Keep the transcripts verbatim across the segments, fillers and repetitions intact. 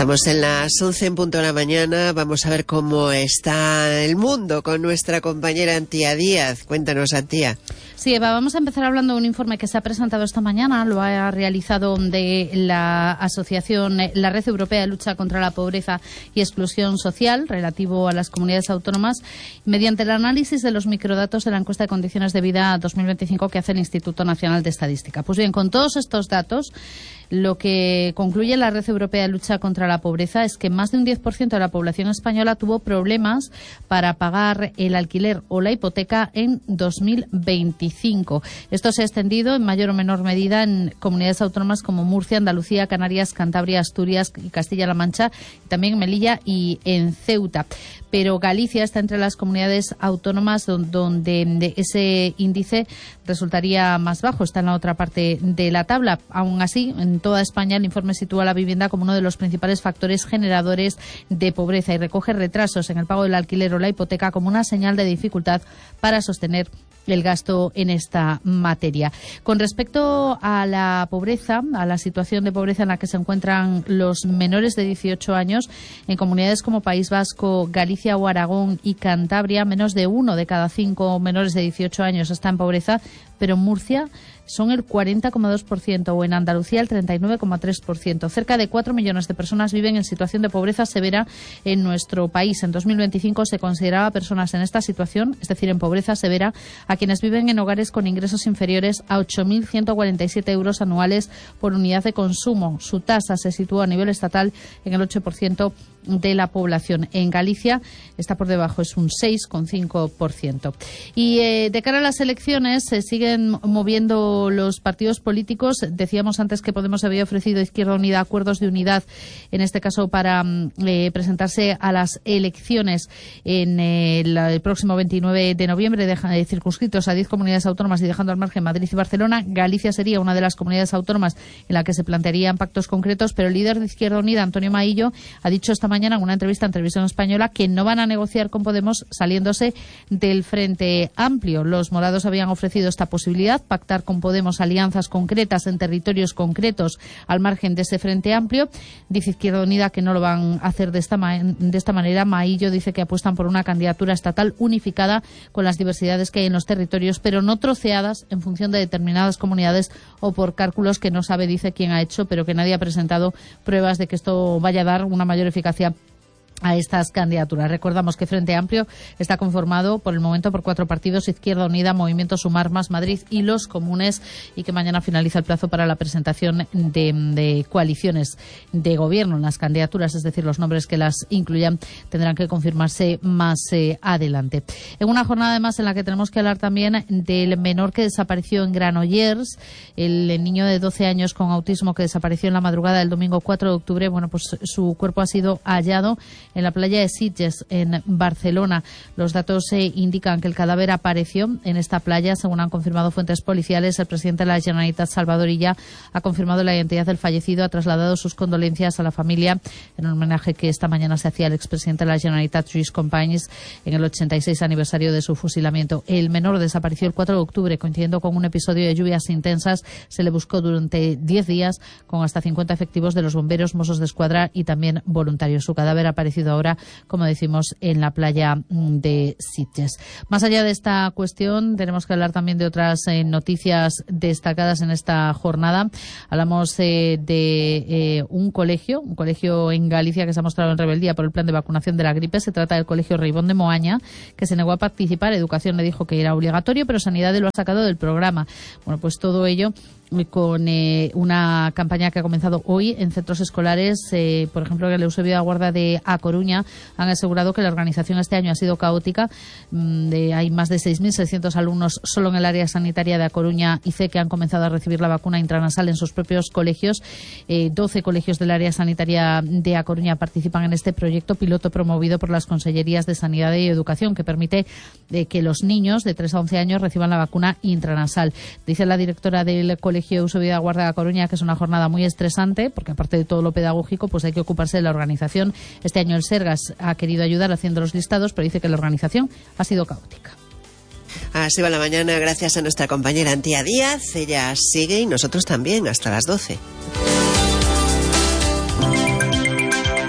Estamos en las once en punto de la mañana. Vamos a ver cómo está el mundo con nuestra compañera Antía Díaz. Cuéntanos, Antía. Sí, Eva, vamos a empezar hablando de un informe que se ha presentado esta mañana. Lo ha realizado de la asociación, la Red Europea de Lucha contra la Pobreza y Exclusión Social, relativo a las comunidades autónomas, mediante el análisis de los microdatos de la encuesta de condiciones de vida dos mil veinticinco que hace el Instituto Nacional de Estadística. Pues bien, con todos estos datos, lo que concluye la Red Europea de Lucha contra la Pobreza es que más de un diez por ciento de la población española tuvo problemas para pagar el alquiler o la hipoteca en dos mil veinticinco. Esto se ha extendido en mayor o menor medida en comunidades autónomas como Murcia, Andalucía, Canarias, Cantabria, Asturias y Castilla-La Mancha, y también en Melilla y en Ceuta. Pero Galicia está entre las comunidades autónomas donde ese índice resultaría más bajo. Está en la otra parte de la tabla. Aún así, en toda España el informe sitúa la vivienda como uno de los principales factores generadores de pobreza y recoge retrasos en el pago del alquiler o la hipoteca como una señal de dificultad para sostener el gasto en esta materia. Con respecto a la pobreza, a la situación de pobreza en la que se encuentran los menores de dieciocho años, en comunidades como País Vasco, Galicia o Aragón y Cantabria, menos de uno de cada cinco menores de dieciocho años está en pobreza, pero en Murcia son el cuarenta coma dos por ciento o en Andalucía el treinta y nueve coma tres por ciento. Cerca de cuatro millones de personas viven en situación de pobreza severa en nuestro país. En dos mil veinticinco se consideraba personas en esta situación, es decir, en pobreza severa, a quienes viven en hogares con ingresos inferiores a ocho mil ciento cuarenta y siete euros anuales por unidad de consumo. Su tasa se sitúa a nivel estatal en el ocho por ciento de la población. En Galicia está por debajo, es un seis coma cinco por ciento. Y eh, de cara a las elecciones se siguen moviendo los partidos políticos. Decíamos antes que Podemos había ofrecido a Izquierda Unida acuerdos de unidad, en este caso para eh, presentarse a las elecciones en eh, la, el próximo veintinueve de noviembre, deja, eh, circunscritos a diez comunidades autónomas y dejando al margen Madrid y Barcelona. Galicia sería una de las comunidades autónomas en la que se plantearían pactos concretos, pero el líder de Izquierda Unida, Antonio Maillo, ha dicho esta mañana en una entrevista en Televisión Española que no van a negociar con Podemos saliéndose del Frente Amplio. Los morados habían ofrecido esta posibilidad, pactar con Podemos alianzas concretas en territorios concretos al margen de ese Frente Amplio. Dice Izquierda Unida que no lo van a hacer de esta, de esta manera. Maillo dice que apuestan por una candidatura estatal unificada con las diversidades que hay en los territorios, pero no troceadas en función de determinadas comunidades o por cálculos que no sabe, dice, quién ha hecho, pero que nadie ha presentado pruebas de que esto vaya a dar una mayor eficacia a estas candidaturas. Recordamos que Frente Amplio está conformado por el momento por cuatro partidos: Izquierda Unida, Movimiento Sumar, Más Madrid y Los Comunes, y que mañana finaliza el plazo para la presentación de, de coaliciones de gobierno. Las candidaturas, es decir, los nombres que las incluyan, tendrán que confirmarse más eh, adelante. En una jornada además en la que tenemos que hablar también del menor que desapareció en Granollers, el, el niño de doce años con autismo que desapareció en la madrugada del domingo cuatro de octubre. Bueno, pues su cuerpo ha sido hallado en la playa de Sitges, en Barcelona. Los datos eh, indican que el cadáver apareció en esta playa, según han confirmado fuentes policiales. El presidente de la Generalitat, Salvador Illa, ha confirmado la identidad del fallecido, ha trasladado sus condolencias a la familia en un homenaje que esta mañana se hacía al expresidente de la Generalitat, Lluís Companys, en el ochenta y seis aniversario de su fusilamiento. El menor desapareció el cuatro de octubre, coincidiendo con un episodio de lluvias intensas. Se le buscó durante diez días con hasta cincuenta efectivos de los bomberos, Mossos de Escuadra y también voluntarios. Su cadáver ha aparecido ahora, como decimos, en la playa de Sitges. Más allá de esta cuestión, tenemos que hablar también de otras eh, noticias destacadas en esta jornada. Hablamos eh, de eh, un colegio, un colegio en Galicia que se ha mostrado en rebeldía por el plan de vacunación de la gripe. Se trata del Colegio Reibón de Moaña, que se negó a participar. Educación le dijo que era obligatorio, pero Sanidad lo ha sacado del programa. Bueno, pues todo ello con eh, una campaña que ha comenzado hoy en centros escolares. Eh, por ejemplo, en el Eusebio de Aguarda de A Coruña han asegurado que la organización este año ha sido caótica. Mm, de, hay más de seis mil seiscientos alumnos solo en el área sanitaria de A Coruña y C que han comenzado a recibir la vacuna intranasal en sus propios colegios. Eh, doce colegios del área sanitaria de A Coruña participan en este proyecto piloto promovido por las Consellerías de Sanidad y Educación, que permite eh, que los niños de tres a once años reciban la vacuna intranasal. Dice la directora del colegio Eusebio de Aguarda de A Coruña que es una jornada muy estresante, porque aparte de todo lo pedagógico, pues hay que ocuparse de la organización. Este año el Sergas ha querido ayudar haciendo los listados, pero dice que la organización ha sido caótica. Así va la mañana, gracias a nuestra compañera Antía Díaz. Ella sigue y nosotros también hasta las doce.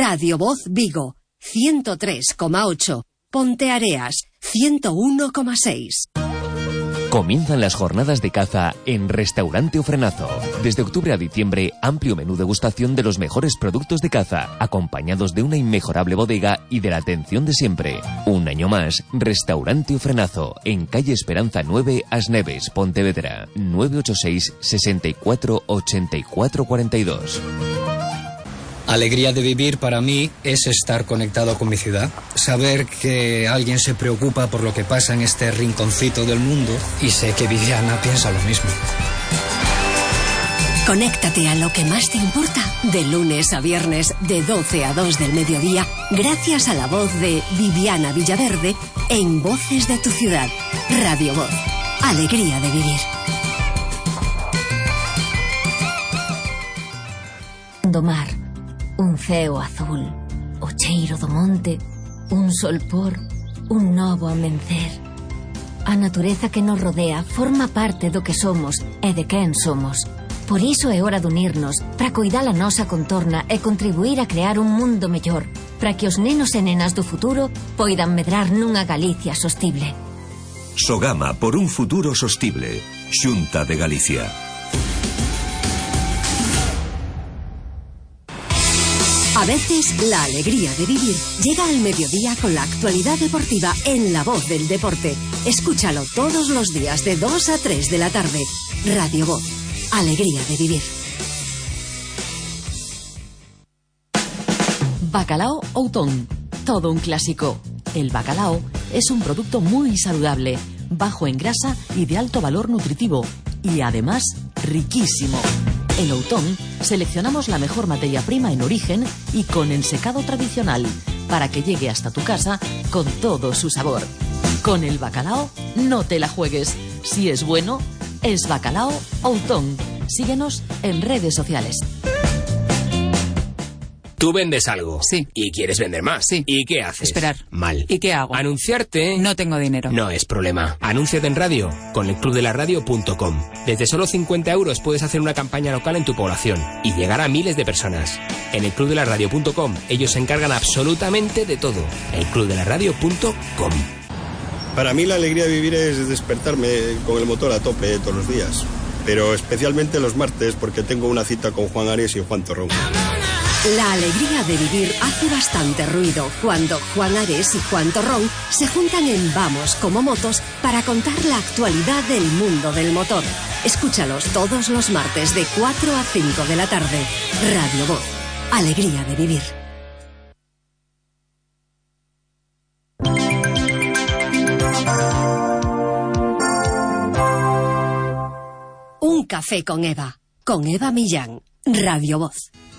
Radio Voz Vigo, ciento tres coma ocho. Ponteareas, ciento uno coma seis. Comienzan las jornadas de caza en Restaurante O Frenazo. Desde octubre a diciembre, amplio menú degustación de los mejores productos de caza, acompañados de una inmejorable bodega y de la atención de siempre. Un año más, Restaurante O Frenazo, en calle Esperanza nueve, Asneves, Pontevedra, nueve ocho seis, sesenta y cuatro, ochenta y cuatro cuarenta y dos. Alegría de vivir para mí es estar conectado con mi ciudad, saber que alguien se preocupa por lo que pasa en este rinconcito del mundo y sé que Viviana piensa lo mismo. Conéctate a lo que más te importa de lunes a viernes de doce a dos del mediodía gracias a la voz de Viviana Villaverde en Voces de tu Ciudad. Radio Voz. Alegría de vivir. Do mar. Un ceo azul, o cheiro do monte, un sol por, un novo amencer. A natureza que nos rodea forma parte do que somos e de quen somos. Por iso é hora de unirnos para coidar a nosa contorna e contribuir a crear un mundo mellor, para que os nenos e nenas do futuro poidan medrar nunha Galicia sostible. Sogama por un futuro sostible. Xunta de Galicia. A veces, la alegría de vivir llega al mediodía con la actualidad deportiva en La Voz del Deporte. Escúchalo todos los días de dos a tres de la tarde. Radio Voz. Alegría de vivir. Bacalao Outón. Todo un clásico. El bacalao es un producto muy saludable, bajo en grasa y de alto valor nutritivo. Y además, riquísimo. En Outón seleccionamos la mejor materia prima en origen y con ensecado tradicional para que llegue hasta tu casa con todo su sabor. Con el bacalao no te la juegues. Si es bueno, es Bacalao Outón. Síguenos en redes sociales. Tú vendes algo. Sí. Y quieres vender más. Sí. ¿Y qué haces? Esperar. Mal. ¿Y qué hago? Anunciarte. No tengo dinero. No es problema. Anúnciate en radio con el club de la radio punto com. Desde solo cincuenta euros puedes hacer una campaña local en tu población y llegar a miles de personas. En el club de la radio punto com ellos se encargan absolutamente de todo. el club de la radio punto com. Para mí la alegría de vivir es despertarme con el motor a tope todos los días. Pero especialmente los martes porque tengo una cita con Juan Ares y Juan Torrón. La alegría de vivir hace bastante ruido cuando Juan Ares y Juan Torrón se juntan en Vamos como Motos para contar la actualidad del mundo del motor. Escúchalos todos los martes de cuatro a cinco de la tarde. Radio Voz. Alegría de vivir. Un café con Eva. Con Eva Millán. Radio Voz.